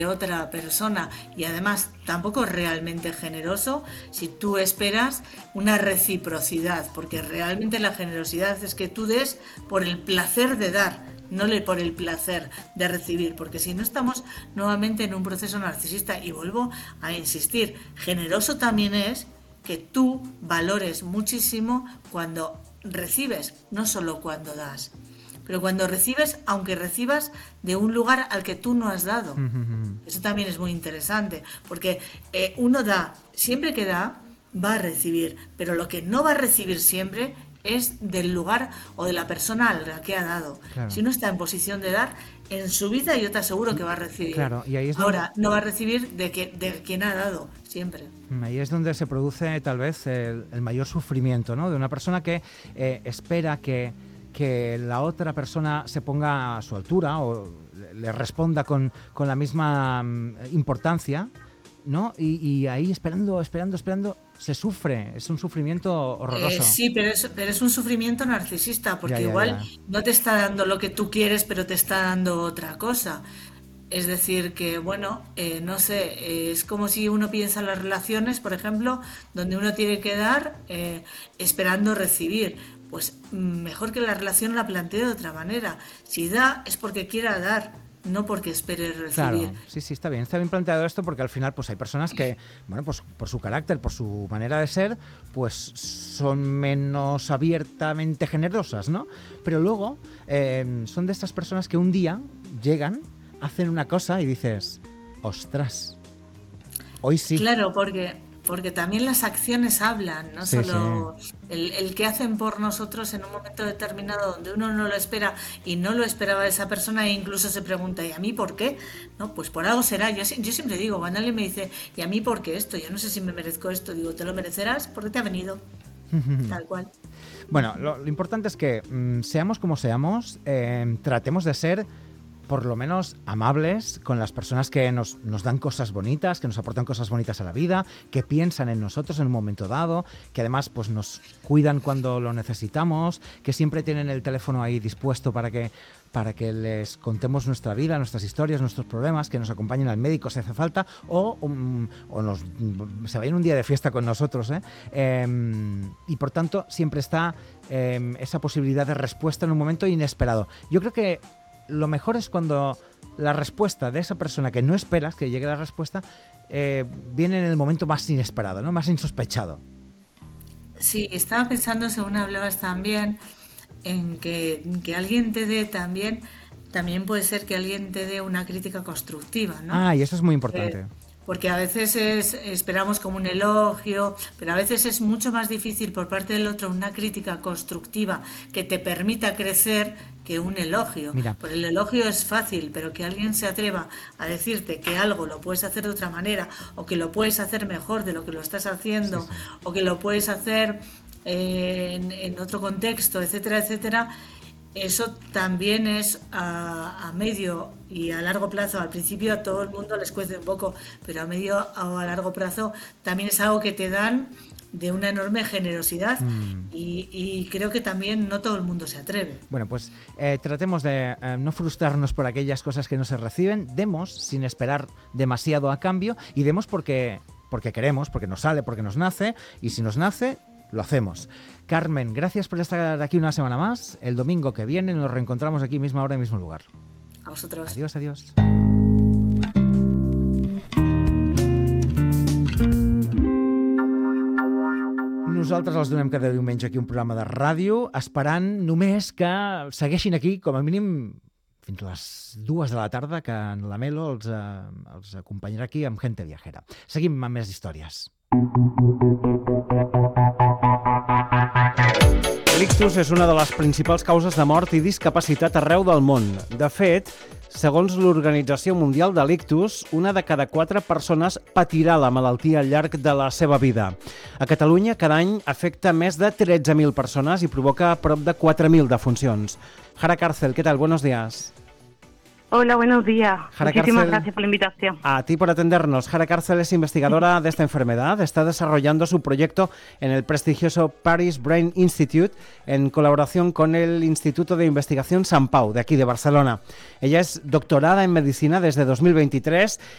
otra persona, y además tampoco es realmente generoso si tú esperas una reciprocidad, porque realmente la generosidad es que tú des por el placer de dar, no por el placer de recibir, porque si no estamos nuevamente en un proceso narcisista. Y vuelvo a insistir, generoso también es que tú valores muchísimo cuando recibes, no solo cuando das. Pero cuando recibes, aunque recibas de un lugar al que tú no has dado. Eso también es muy interesante, porque uno da, siempre que da, va a recibir, pero lo que no va a recibir siempre es del lugar o de la persona a la que ha dado. Claro. Si uno está en posición de dar, en su vida yo te aseguro que va a recibir. Claro, y ahí es Ahora, no va a recibir de quien ha dado, siempre. Ahí es donde se produce tal vez el mayor sufrimiento, ¿no? De una persona que espera que la otra persona se ponga a su altura o le responda con la misma importancia, ¿no? Y ahí esperando, se sufre, es un sufrimiento horroroso. Sí, pero es un sufrimiento narcisista, porque Ya. igual no te está dando lo que tú quieres, pero te está dando otra cosa. Es decir, que bueno, no sé, es como si uno piensa en las relaciones, por ejemplo, donde uno tiene que dar esperando recibir. Pues mejor que la relación la plantee de otra manera. Si da, es porque quiera dar, no porque espere recibir. Claro, sí, está bien planteado esto, porque al final pues hay personas que, bueno, pues por su carácter, por su manera de ser, pues son menos abiertamente generosas, ¿no? Pero luego son de estas personas que un día llegan, hacen una cosa y dices, ostras, hoy sí. Claro, porque también las acciones hablan, no solo el que hacen por nosotros en un momento determinado donde uno no lo espera y no lo esperaba esa persona, e incluso se pregunta, ¿y a mí por qué? No, pues por algo será. Yo siempre digo, cuando alguien me dice, ¿y a mí por qué esto? Yo no sé si me merezco esto. Digo, te lo merecerás porque te ha venido. Tal cual. Bueno, lo importante es que seamos como seamos, tratemos de ser por lo menos amables con las personas que nos dan cosas bonitas, que nos aportan cosas bonitas a la vida, que piensan en nosotros en un momento dado, que además pues nos cuidan cuando lo necesitamos, que siempre tienen el teléfono ahí dispuesto para que les contemos nuestra vida, nuestras historias, nuestros problemas, que nos acompañen al médico si hace falta, o se vayan un día de fiesta con nosotros, y por tanto siempre está esa posibilidad de respuesta en un momento inesperado. Yo creo que lo mejor es cuando la respuesta de esa persona que no esperas que llegue la respuesta viene en el momento más inesperado, ¿no? Más insospechado. Sí, estaba pensando, según hablabas también, en que alguien te dé también puede ser que alguien te dé una crítica constructiva, ¿no? Y eso es muy importante. Porque a veces esperamos como un elogio, pero a veces es mucho más difícil por parte del otro una crítica constructiva que te permita crecer que un elogio. Mira. Por el elogio es fácil, pero que alguien se atreva a decirte que algo lo puedes hacer de otra manera, o que lo puedes hacer mejor de lo que lo estás haciendo, o que lo puedes hacer en otro contexto, etcétera, etcétera. Eso también es a medio y a largo plazo. Al principio a todo el mundo les cuesta un poco, pero a medio o a largo plazo también es algo que te dan de una enorme generosidad y creo que también no todo el mundo se atreve. Bueno, pues tratemos de no frustrarnos por aquellas cosas que no se reciben, demos sin esperar demasiado a cambio y demos porque queremos, porque nos sale, porque nos nace, y si nos nace, lo hacemos. Carmen, gracias por estar aquí una semana más. El domingo que viene nos reencontramos aquí misma hora y mismo lugar. A vosotros. Adiós, adiós. Nosaltres els donem cada diumenge aquí un programa de ràdio, esperant només que segueixin aquí, com a mínim, fins a les 2 de la tarda, que en la Melo els acompanyarà aquí amb Gente Viajera. Seguim amb més històries. L'ictus és una de les principals causes de mort i discapacitat arreu del món. De fet, segons l'Organització Mundial de l'Ictus, una de cada 4 persones patirà la malaltia al llarg de la seva vida. A Catalunya, cada any afecta més de 13.000 persones i provoca prop de 4.000 defuncions. Jara Cárcel, ¿qué tal? Buenos días. Hola, buenos días. Jara Muchísimas Cárcel, gracias por la invitación. A ti por atendernos. Jara Cárcel es investigadora de esta enfermedad. Está desarrollando su proyecto en el prestigioso Paris Brain Institute en colaboración con el Instituto de Investigación Sant Pau, de aquí de Barcelona. Ella es doctorada en medicina desde 2023